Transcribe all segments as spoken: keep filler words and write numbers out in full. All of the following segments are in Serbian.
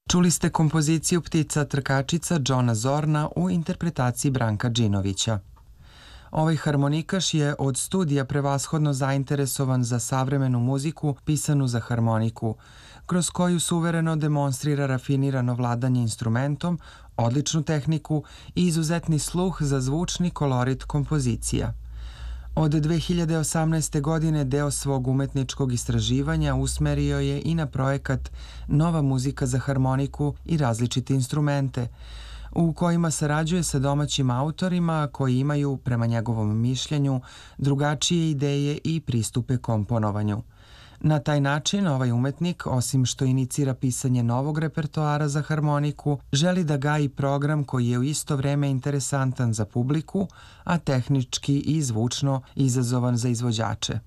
Čuli ste kompoziciju Ptica trkačica Johna Zorna u interpretaciji Branka Džinovića. Ovaj harmonikaš je od studija prevashodno zainteresovan za savremenu muziku pisanu za harmoniku, kroz koju suvereno demonstrira rafinirano vladanje instrumentom, odličnu tehniku i izuzetni sluh za zvučni kolorit kompozicija. Od dve hiljade osamnaeste. godine deo svog umetničkog istraživanja usmerio je i na projekat Nova muzika za harmoniku i različite instrumente, u kojima sarađuje sa domaćim autorima koji imaju, prema njegovom mišljenju, drugačije ideje i pristupe komponovanju. Na taj način ovaj umetnik, osim što inicira pisanje novog repertoara za harmoniku, želi da gaji program koji je u isto vreme interesantan za publiku, a tehnički i zvučno izazovan za izvođače.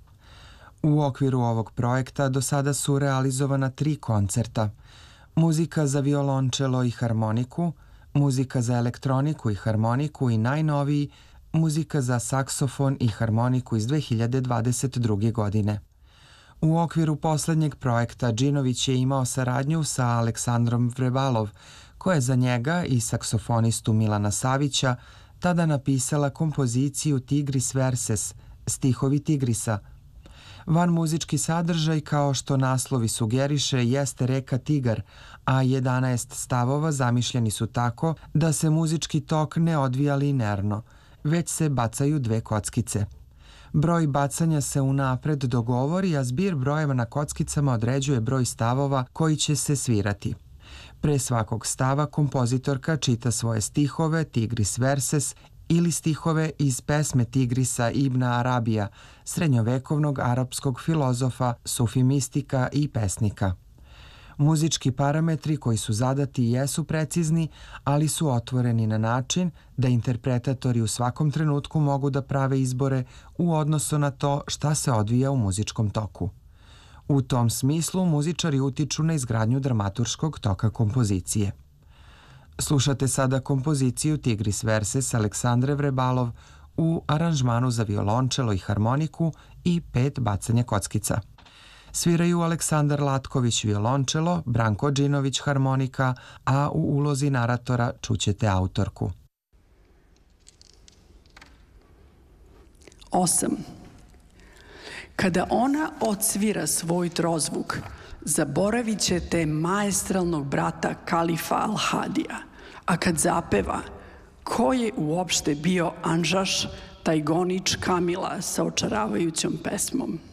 U okviru ovog projekta do sada su realizovana tri koncerta: muzika za violončelo i harmoniku, muzika za elektroniku i harmoniku i najnoviji muzika za saksofon i harmoniku iz dve hiljade dvadeset druge. godine. U okviru poslednjeg projekta Džinović je imao saradnju sa Aleksandrom Vrebalov, koja je za njega i saksofonistu Milana Savića tada napisala kompoziciju Tigris Verses, stihovi Tigrisa. Van muzički sadržaj, kao što naslovi sugeriše, jeste reka Tigar, a jedanaest stavova zamišljeni su tako da se muzički tok ne odvija linearno, već se bacaju dve kockice. Broj bacanja se unapred dogovori, a zbir brojeva na kockicama određuje broj stavova koji će se svirati. Pre svakog stava kompozitorka čita svoje stihove, Tigris Verses, ili stihove iz pesme Tigrisa Ibna Arabija, srednjovekovnog arapskog filozofa, sufimistika i pesnika. Muzički parametri koji su zadati jesu precizni, ali su otvoreni na način da interpretatori u svakom trenutku mogu da prave izbore u odnosu na to šta se odvija u muzičkom toku. U tom smislu muzičari utiču na izgradnju dramaturškog toka kompozicije. Slušate sada kompoziciju Tigris Verses Aleksandre Vrebalov u aranžmanu za violončelo i harmoniku i pet bacanja kockica. Sviraju Aleksandar Latković violončelo, Branko Džinović harmonika, a u ulozi naratora čućete autorku. Osam. Kada ona odsvira svoj trozvuk, zaboravit ćete maestralnog brata Kalifa Al-Hadija, a kad zapeva, ko je uopšte bio Anžaš, taj gonič Kamila sa očaravajućom pesmom?